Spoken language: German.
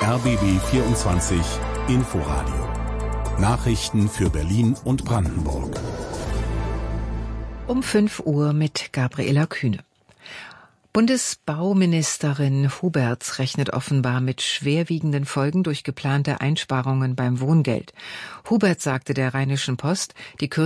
RBB 24 Inforadio. Nachrichten für Berlin und Brandenburg. Um 5 Uhr mit Gabriela Kühne. Bundesbauministerin Huberts rechnet offenbar mit schwerwiegenden Folgen durch geplante Einsparungen beim Wohngeld. Huberts sagte der Rheinischen Post, die